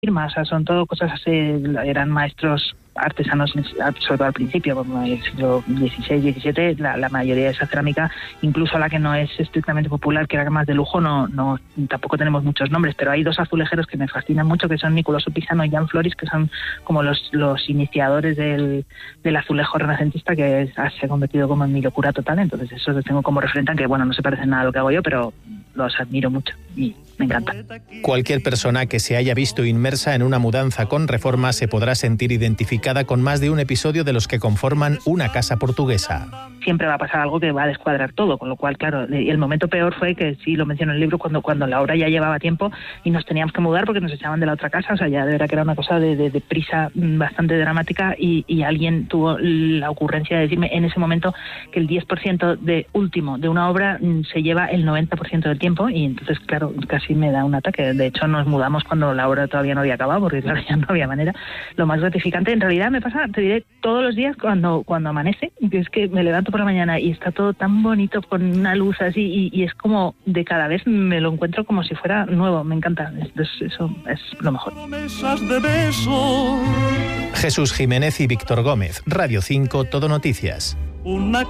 firma, o sea, son todo cosas, eran maestros artesanos, sobre todo al principio, como en el siglo XVI, XVII, la mayoría de esa cerámica, incluso la que no es estrictamente popular, que era más de lujo, no tampoco tenemos muchos nombres, pero hay dos azulejeros que me fascinan mucho, que son Nicolás Pisano y Jan Floris, que son como los iniciadores del azulejo renacentista, que se ha convertido como en mi locura total. Entonces eso los tengo como referente, que bueno, no se parecen nada a lo que hago yo, pero los admiro mucho y me encanta. Cualquier persona que se haya visto inmersa en una mudanza con reforma se podrá sentir identificada con más de un episodio de los que conforman Una casa portuguesa. Siempre va a pasar algo que va a descuadrar todo, con lo cual, claro, y el momento peor fue que, sí lo menciono en el libro, cuando la obra ya llevaba tiempo y nos teníamos que mudar porque nos echaban de la otra casa, o sea, ya de verdad que era una cosa de prisa bastante dramática, y alguien tuvo la ocurrencia de decirme en ese momento que el 10% de una obra se lleva el 90% del tiempo, y entonces, claro, casi me da un ataque. De hecho, nos mudamos cuando la obra todavía no había acabado, porque claro, ya no había manera. Lo más gratificante, en realidad me pasa, te diré, todos los días cuando amanece, que es que me levanto por la mañana y está todo tan bonito, con una luz así, y es como de cada vez me lo encuentro como si fuera nuevo. Me encanta, eso es lo mejor. Jesús Jiménez y Víctor Gómez, Radio 5, Todo Noticias.